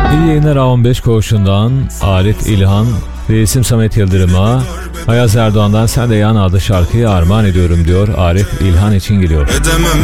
İyi yayınlar A15 koğuşundan Arif İlhan ve isim Samet Yıldırım'a Ayaz Erdoğan'dan Sen de Yan adlı şarkıyı armağan ediyorum diyor. Arif İlhan için geliyor. Edemem